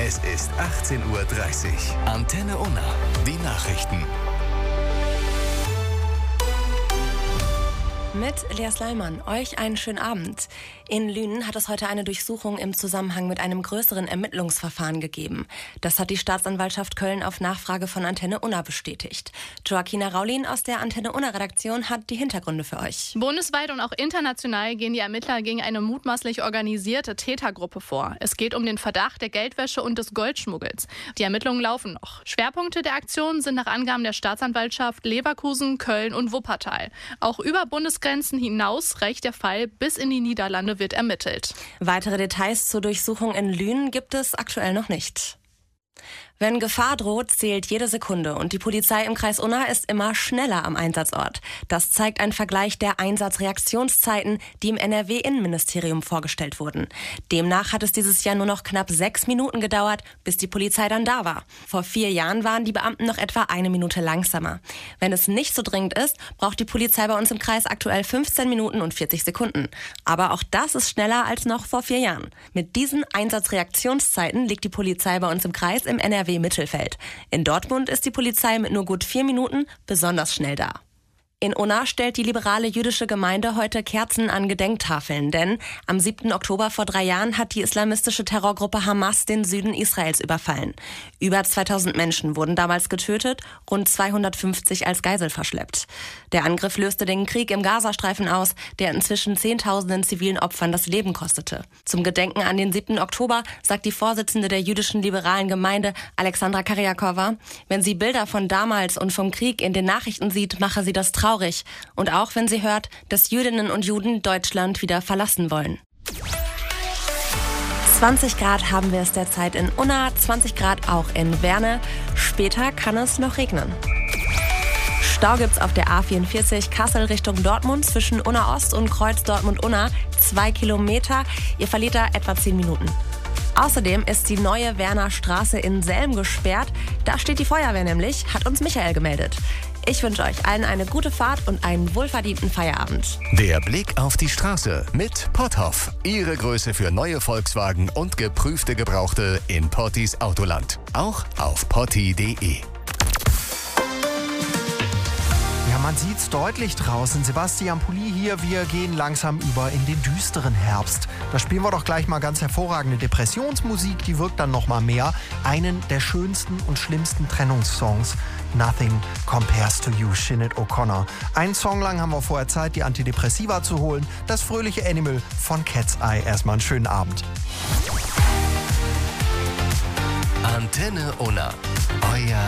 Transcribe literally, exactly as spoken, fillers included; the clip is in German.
Es ist achtzehn Uhr dreißig. Antenne Unna. Die Nachrichten. Mit Lea Sleiman. Euch einen schönen Abend. In Lünen hat es heute eine Durchsuchung im Zusammenhang mit einem größeren Ermittlungsverfahren gegeben. Das hat die Staatsanwaltschaft Köln auf Nachfrage von Antenne Unna bestätigt. Joaquina Raulin aus der Antenne Unna-Redaktion hat die Hintergründe für euch. Bundesweit und auch international gehen die Ermittler gegen eine mutmaßlich organisierte Tätergruppe vor. Es geht um den Verdacht der Geldwäsche und des Goldschmuggels. Die Ermittlungen laufen noch. Schwerpunkte der Aktion sind nach Angaben der Staatsanwaltschaft Leverkusen, Köln und Wuppertal. Auch über Bundesgrenzen hinaus reicht der Fall bis in die Niederlande wird ermittelt. Weitere Details zur Durchsuchung in Lünen gibt es aktuell noch nicht. Wenn Gefahr droht, zählt jede Sekunde und die Polizei im Kreis Unna ist immer schneller am Einsatzort. Das zeigt ein Vergleich der Einsatzreaktionszeiten, die im N R W-Innenministerium vorgestellt wurden. Demnach hat es dieses Jahr nur noch knapp sechs Minuten gedauert, bis die Polizei dann da war. Vor vier Jahren waren die Beamten noch etwa eine Minute langsamer. Wenn es nicht so dringend ist, braucht die Polizei bei uns im Kreis aktuell fünfzehn Minuten und vierzig Sekunden. Aber auch das ist schneller als noch vor vier Jahren. Mit diesen Einsatzreaktionszeiten liegt die Polizei bei uns im Kreis im N R W Mittelfeld. In Dortmund ist die Polizei mit nur gut vier Minuten besonders schnell da. In Unna stellt die liberale jüdische Gemeinde heute Kerzen an Gedenktafeln, denn am siebten Oktober vor drei Jahren hat die islamistische Terrorgruppe Hamas den Süden Israels überfallen. Über zweitausend Menschen wurden damals getötet, rund zweihundertfünfzig als Geisel verschleppt. Der Angriff löste den Krieg im Gazastreifen aus, der inzwischen zehntausenden zivilen Opfern das Leben kostete. Zum Gedenken an den siebten Oktober sagt die Vorsitzende der jüdischen liberalen Gemeinde, Alexandra Karjakova, wenn sie Bilder von damals und vom Krieg in den Nachrichten sieht, mache sie das traurig. Und auch wenn sie hört, dass Jüdinnen und Juden Deutschland wieder verlassen wollen. zwanzig Grad haben wir es derzeit in Unna, zwanzig Grad auch in Werne. Später kann es noch regnen. Stau gibt's auf der A vierundvierzig Kassel Richtung Dortmund zwischen Unna Ost und Kreuz Dortmund-Unna. Zwei Kilometer. Ihr verliert da etwa zehn Minuten. Außerdem ist die neue Werner Straße in Selm gesperrt. Da steht die Feuerwehr nämlich, hat uns Michael gemeldet. Ich wünsche euch allen eine gute Fahrt und einen wohlverdienten Feierabend. Der Blick auf die Straße mit Potthoff. Ihre Größe für neue Volkswagen und geprüfte Gebrauchte in Pottis Autoland. Auch auf potti punkt de. Ja, man sieht's deutlich draußen. Sebastian Pulli hier. Wir gehen langsam über in den düsteren Herbst. Da spielen wir doch gleich mal ganz hervorragende Depressionsmusik. Die wirkt dann noch mal mehr. Einen der schönsten und schlimmsten Trennungssongs. Nothing Compares to You, Sinead O'Connor. Einen Song lang haben wir vorher Zeit, die Antidepressiva zu holen. Das fröhliche Animal von Cat's Eye. Erstmal einen schönen Abend. Antenne Unna. Euer